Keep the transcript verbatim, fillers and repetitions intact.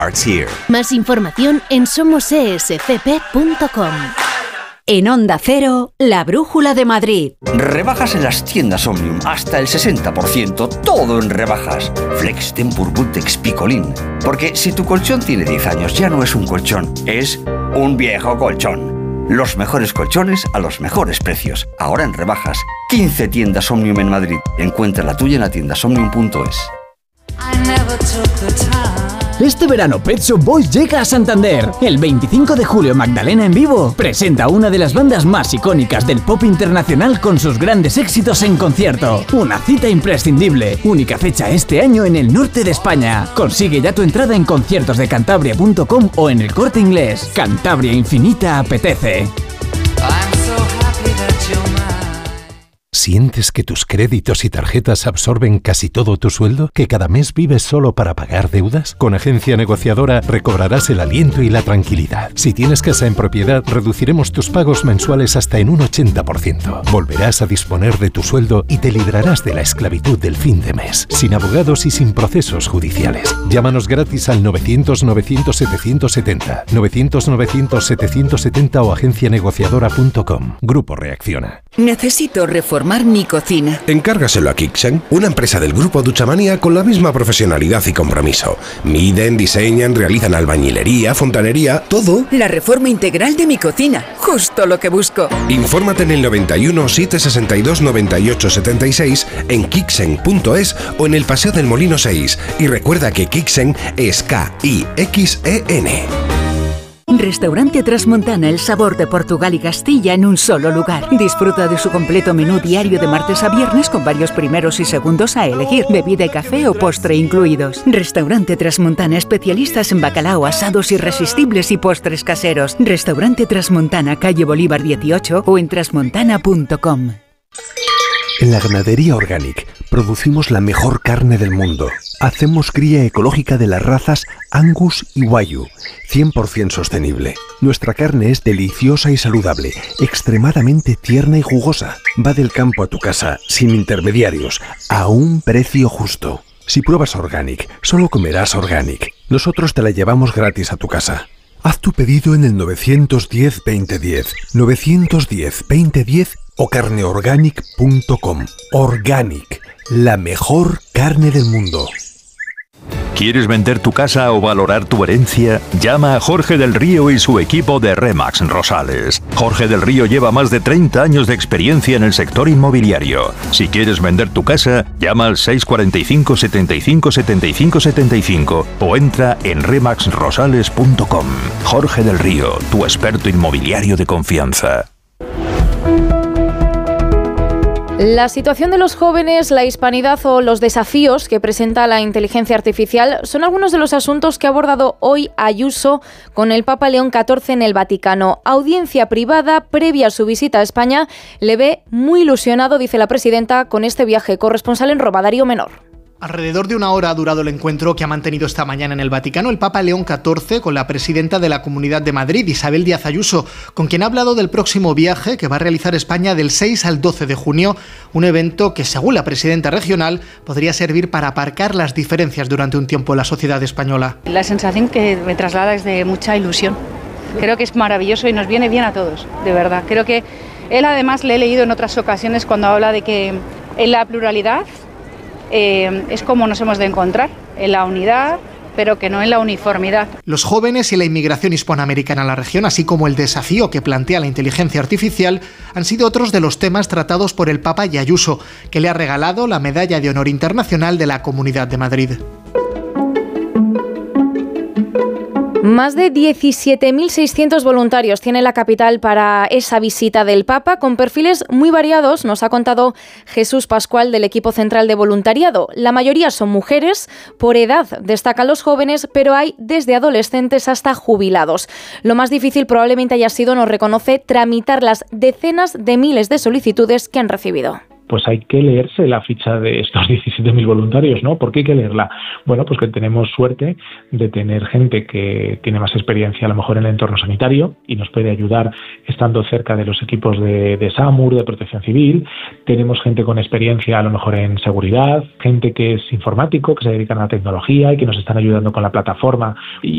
Starts here. Más información en somos e s c p punto com. En Onda Cero, la Brújula de Madrid. Rebajas en las tiendas Omnium, hasta el sesenta por ciento, todo en rebajas. Flex, Tempur, Bultex, Picolín. Porque si tu colchón tiene diez años, ya no es un colchón, es un viejo colchón. Los mejores colchones a los mejores precios. Ahora en rebajas. quince tiendas Omnium en Madrid. Encuentra la tuya en la tienda omnium punto es. Este verano Pet Shop Boys llega a Santander. El veinticinco de julio Magdalena en vivo presenta una de las bandas más icónicas del pop internacional con sus grandes éxitos en concierto. Una cita imprescindible. Única fecha este año en el norte de España. Consigue ya tu entrada en conciertos de cantabria punto com o en el Corte Inglés. Cantabria Infinita apetece. ¿Sientes que tus créditos y tarjetas absorben casi todo tu sueldo? ¿Que cada mes vives solo para pagar deudas? Con Agencia Negociadora recobrarás el aliento y la tranquilidad. Si tienes casa en propiedad, reduciremos tus pagos mensuales hasta en un ochenta por ciento. Volverás a disponer de tu sueldo y te librarás de la esclavitud del fin de mes, sin abogados y sin procesos judiciales. Llámanos gratis al novecientos novecientos setecientos setenta, novecientos novecientos setecientos setenta o agencia negociadora punto com. Grupo Reacciona. Necesito reformar mi cocina. Encárgaselo a Kixen, una empresa del grupo Duchamania con la misma profesionalidad y compromiso. Miden, diseñan, realizan albañilería, fontanería, todo. La reforma integral de mi cocina, justo lo que busco. Infórmate en el noventa y uno, setecientos sesenta y dos, noventa y ocho setenta y seis, en kixen punto es o en el Paseo del Molino seis. Y recuerda que Kixen es K I X E N. Restaurante Trasmontana, el sabor de Portugal y Castilla en un solo lugar. Disfruta de su completo menú diario de martes a viernes con varios primeros y segundos a elegir, bebida y café o postre incluidos. Restaurante Trasmontana, especialistas en bacalao, asados irresistibles y postres caseros. Restaurante Trasmontana, calle Bolívar dieciocho o en trasmontana punto com. En la Ganadería Organic producimos la mejor carne del mundo. Hacemos cría ecológica de las razas Angus y Wagyu, cien por ciento sostenible. Nuestra carne es deliciosa y saludable, extremadamente tierna y jugosa. Va del campo a tu casa, sin intermediarios, a un precio justo. Si pruebas Organic, solo comerás Organic. Nosotros te la llevamos gratis a tu casa. Haz tu pedido en el nueve uno cero, veinte diez, nueve uno cero, veinte diez o carne organic punto com. Organic, la mejor carne del mundo. ¿Quieres vender tu casa o valorar tu herencia? Llama a Jorge del Río y su equipo de Remax Rosales. Jorge del Río lleva más de treinta años de experiencia en el sector inmobiliario. Si quieres vender tu casa, llama al seis cuatro cinco, setenta y cinco, setenta y cinco, setenta y cinco o entra en remax rosales punto com. Jorge del Río, tu experto inmobiliario de confianza. La situación de los jóvenes, la hispanidad o los desafíos que presenta la inteligencia artificial son algunos de los asuntos que ha abordado hoy Ayuso con el Papa León catorce en el Vaticano. Audiencia privada previa a su visita a España. Le ve muy ilusionado, dice la presidenta, con este viaje. Corresponsal en Roma, Darío Menor. Alrededor de una hora ha durado el encuentro que ha mantenido esta mañana en el Vaticano el Papa León catorce con la presidenta de la Comunidad de Madrid, Isabel Díaz Ayuso, con quien ha hablado del próximo viaje que va a realizar España del seis al doce de junio, un evento que, según la presidenta regional, podría servir para aparcar las diferencias durante un tiempo en la sociedad española. La sensación que me traslada es de mucha ilusión. Creo que es maravilloso y nos viene bien a todos, de verdad. Creo que él, además, le he leído en otras ocasiones cuando habla de que en la pluralidad Eh, es como nos hemos de encontrar, en la unidad, pero que no en la uniformidad. Los jóvenes y la inmigración hispanoamericana en la región, así como el desafío que plantea la inteligencia artificial, han sido otros de los temas tratados por el Papa y Ayuso, que le ha regalado la Medalla de Honor Internacional de la Comunidad de Madrid. Más de diecisiete mil seiscientos voluntarios tiene la capital para esa visita del Papa, con perfiles muy variados, nos ha contado Jesús Pascual del equipo central de voluntariado. La mayoría son mujeres, por edad destacan los jóvenes, pero hay desde adolescentes hasta jubilados. Lo más difícil probablemente haya sido, nos reconoce, tramitar las decenas de miles de solicitudes que han recibido. Pues hay que leerse la ficha de estos diecisiete mil voluntarios, ¿no? ¿Por qué hay que leerla? Bueno, pues que tenemos suerte de tener gente que tiene más experiencia a lo mejor en el entorno sanitario y nos puede ayudar estando cerca de los equipos de, de SAMUR, de Protección Civil. Tenemos gente con experiencia a lo mejor en seguridad, gente que es informático, que se dedican a la tecnología y que nos están ayudando con la plataforma. Y